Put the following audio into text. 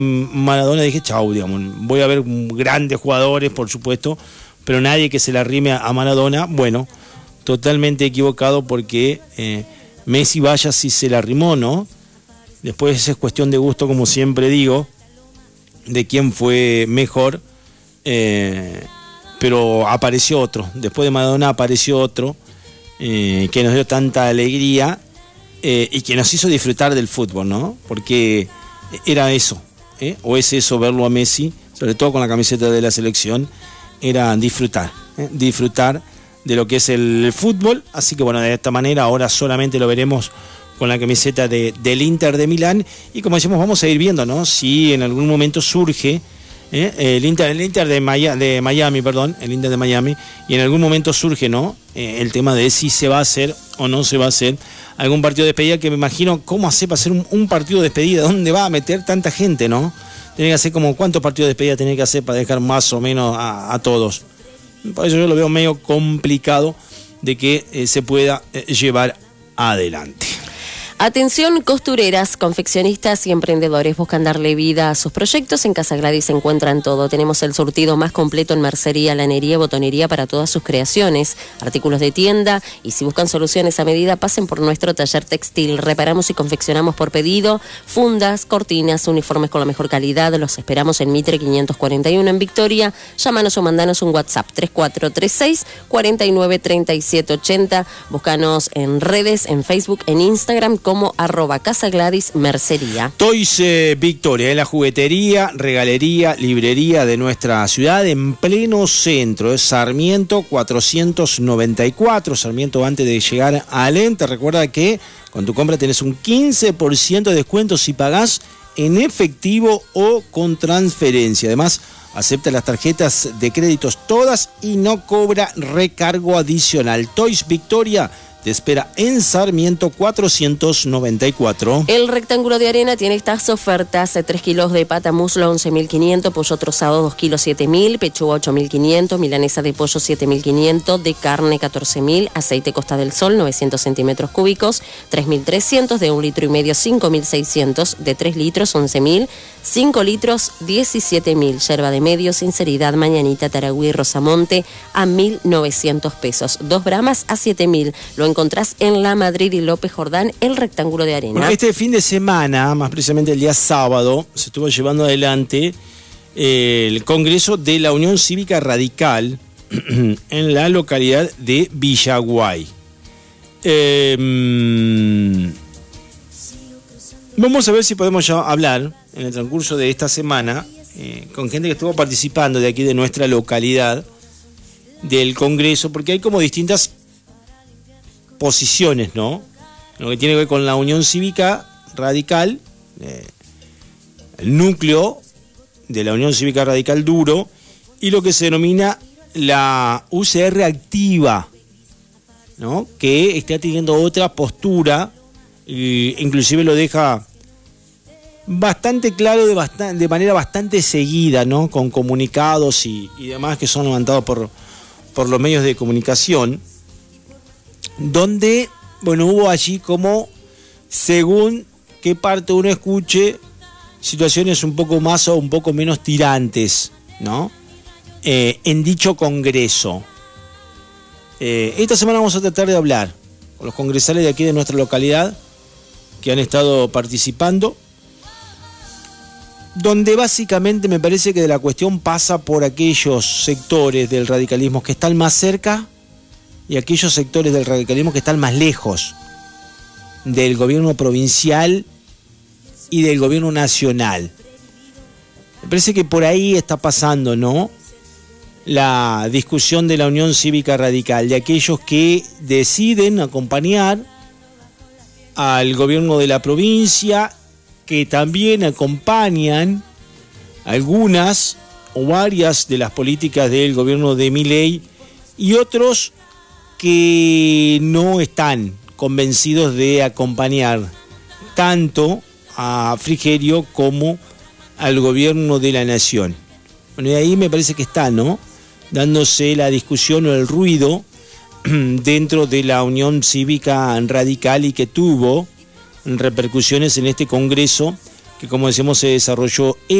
Maradona dije, chau, digamos, voy a ver grandes jugadores, por supuesto, pero nadie que se la rime a Maradona. Bueno, totalmente equivocado, porque Messi vaya si se la rimó, ¿no? Después es cuestión de gusto, como siempre digo, de quién fue mejor, pero apareció otro, después de Maradona apareció otro, que nos dio tanta alegría, y que nos hizo disfrutar del fútbol, ¿no? Porque era eso, o es eso, verlo a Messi, sobre todo con la camiseta de la selección, era disfrutar de lo que es el fútbol. Así que bueno, de esta manera ahora solamente lo veremos con la camiseta del Inter de Milán, y como decimos, vamos a ir viendo, ¿no? Si en algún momento surge el Inter de Miami, y en algún momento surge, ¿no? El tema de si se va a hacer o no se va a hacer algún partido de despedida, que me imagino cómo hace para hacer un partido de despedida, ¿dónde va a meter tanta gente, no? Tiene que hacer como cuántos partidos de despedida tiene que hacer para dejar más o menos a todos. Por eso yo lo veo medio complicado de que se pueda llevar adelante. Atención, costureras, confeccionistas y emprendedores buscan darle vida a sus proyectos. En Casa Gladys se encuentran todo. Tenemos el surtido más completo en mercería, lanería, botonería para todas sus creaciones, artículos de tienda, y si buscan soluciones a medida, pasen por nuestro taller textil. Reparamos y confeccionamos por pedido fundas, cortinas, uniformes con la mejor calidad. Los esperamos en Mitre 541 en Victoria. Llámanos o mandanos un WhatsApp 3436 49 37 80. Búscanos en redes, en Facebook, en Instagram como @Casa Gladys Mercería. Toys Victoria, la juguetería, regalería, librería de nuestra ciudad, en pleno centro. Es Sarmiento 494, Sarmiento antes de llegar a Alem. Te recuerda que con tu compra tenés un 15% de descuento si pagás en efectivo o con transferencia. Además, acepta las tarjetas de créditos todas y no cobra recargo adicional. Toys Victoria te espera en Sarmiento 494. El Rectángulo de Arena tiene estas ofertas: 3 kilos de pata muslo 11.500, pollo trozado 2 kilos 7.000, pechuga 8.500, milanesa de pollo 7.500, de carne 14.000, aceite Costa del Sol 900 centímetros cúbicos 3.300, de 1,5 litros 5.600, de 3 litros 11.000, 5 litros 17.000, yerba de medio, Sinceridad, Mañanita, Taragüí, Rosamonte a 1.900 pesos, 2 bramas a 7.000. Lo encontrás en La Madrid y López Jordán, el Rectángulo de Arena. Bueno, este fin de semana, más precisamente el día sábado, se estuvo llevando adelante el Congreso de la Unión Cívica Radical en la localidad de Villaguay. Vamos a ver si podemos ya hablar en el transcurso de esta semana con gente que estuvo participando de aquí, de nuestra localidad, del Congreso, porque hay como distintas posiciones, ¿no? Lo que tiene que ver con la Unión Cívica Radical, el núcleo de la Unión Cívica Radical duro, y lo que se denomina la UCR activa, ¿no? Que está teniendo otra postura, inclusive lo deja bastante claro de manera bastante seguida, ¿no? Con comunicados y demás que son levantados por los medios de comunicación, donde, bueno, hubo allí como, según qué parte uno escuche, situaciones un poco más o un poco menos tirantes, ¿no? En dicho congreso. Esta semana vamos a tratar de hablar con los congresales de aquí de nuestra localidad que han estado participando, donde básicamente me parece que la cuestión pasa por aquellos sectores del radicalismo que están más cerca y aquellos sectores del radicalismo que están más lejos del gobierno provincial y del gobierno nacional. Me parece que por ahí está pasando, ¿no?, la discusión de la Unión Cívica Radical, de aquellos que deciden acompañar al gobierno de la provincia, que también acompañan algunas o varias de las políticas del gobierno de Milei, y otros que no están convencidos de acompañar tanto a Frigerio como al gobierno de la nación. Bueno, y ahí me parece que está, ¿no?, dándose la discusión o el ruido dentro de la Unión Cívica Radical, y que tuvo repercusiones en este congreso que como decimos se desarrolló